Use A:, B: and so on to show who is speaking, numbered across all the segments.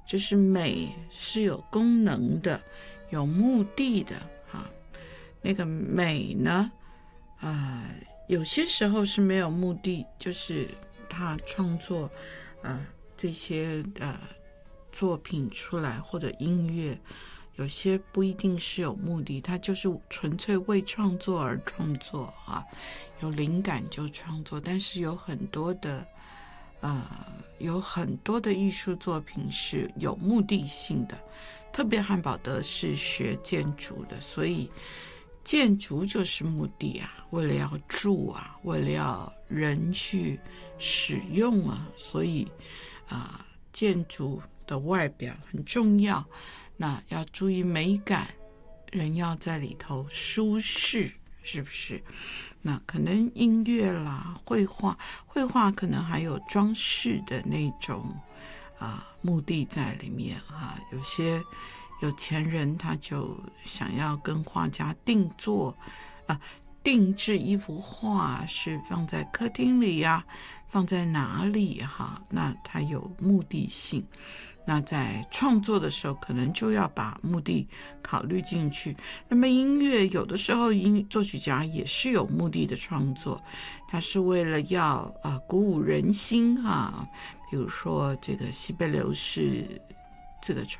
A: 就是美是有功能的，有目的的那个美呢，有些时候是没有目的，就是他创作这些作品出来或者音乐，有些不一定是有目的，他就是纯粹为创作而创作有灵感就创作。但是有很多的艺术作品是有目的性的，特别汉堡德是学建筑的，所以建筑就是目的为了要住为了要人去使用所以建筑的外表很重要，那要注意美感，人要在里头舒适，是不是？那可能音乐啦，绘画可能还有装饰的那种目的在里面有些有钱人他就想要跟画家定制一幅画，是放在客厅里放在哪里那他有目的性。那在创作的时候可能就要把目的考虑进去。那么音乐有的时候作曲家也是有目的的创作，他是为了要鼓舞人心比如说这个西贝流士这个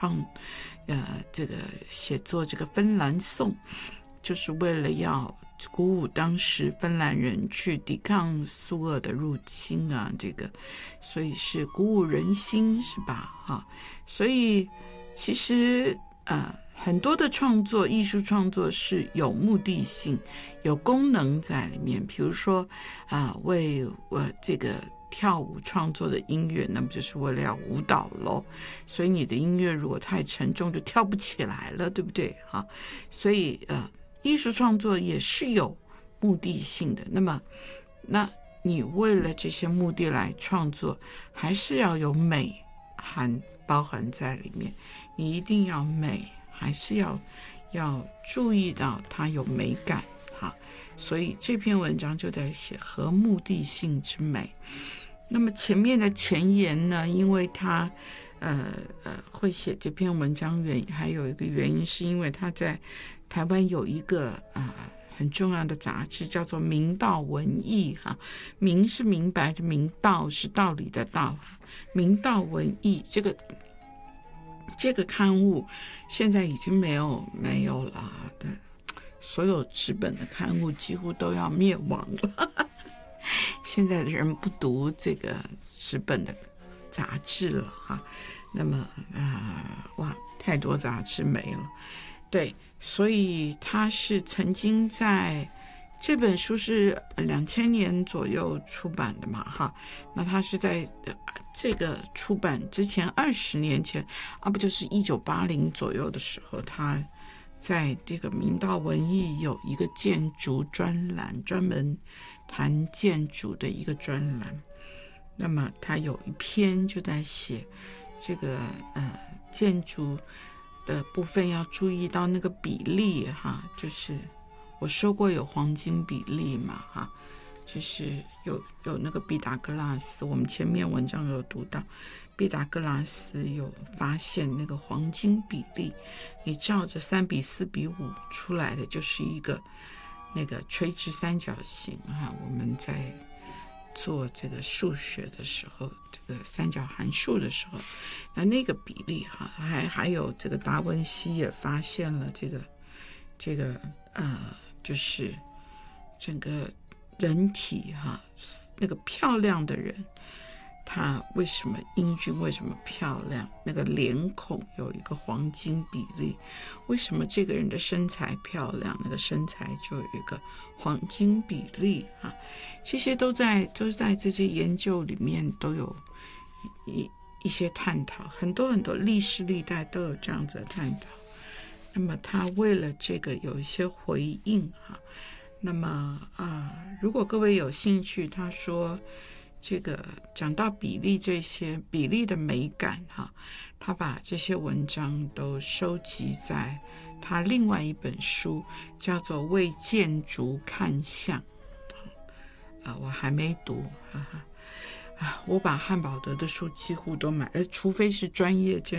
A: 写作这个芬兰颂，就是为了要鼓舞当时芬兰人去抵抗苏俄的入侵所以是鼓舞人心，是吧所以其实很多的艺术创作是有目的性，有功能在里面。比如说为这个跳舞创作的音乐，那么就是为了要舞蹈咯，所以你的音乐如果太沉重就跳不起来了，对不对所以艺术创作也是有目的性的。那你为了这些目的来创作，还是要有美包含在里面。你一定要美，还是要注意到它有美感所以这篇文章就在写合目的性之美。那么前面的前言呢，因为他会写这篇文章还有一个原因，是因为他在台湾有一个很重要的杂志叫做明道文艺明是明白的明，道是道理的道，明道文艺这个刊物现在已经没有了所有纸本的刊物几乎都要灭亡了现在的人不读这个纸本的杂志了那么太多杂志没了。对，所以他是曾经在这本书是2000年左右出版的嘛那他是在这个出版之前20年前不就是1980左右的时候，他在这个明道文艺有一个建筑专栏，专门谈建筑的一个专栏。那么他有一篇就在写这个建筑的部分要注意到那个比例就是我说过有黄金比例嘛就是有那个毕达哥拉斯，我们前面文章有读到毕达哥拉斯有发现那个黄金比例，你照着3:4:5出来的就是一个那个垂直三角形我们在做这个数学的时候，这个三角函数的时候，那个比例还有这个达文西也发现了这个就是整个人体那个漂亮的人，他为什么英俊，为什么漂亮，那个脸孔有一个黄金比例，为什么这个人的身材漂亮，那个身材就有一个黄金比例这些都在这些研究里面都有一些探讨，很多历史历代都有这样子的探讨。那么他为了这个有一些回应那么如果各位有兴趣，他说这个讲到比例，这些比例的美感他把这些文章都收集在他另外一本书叫做《为建筑看相》我还没读我把汉堡德的书几乎都买除非是专业建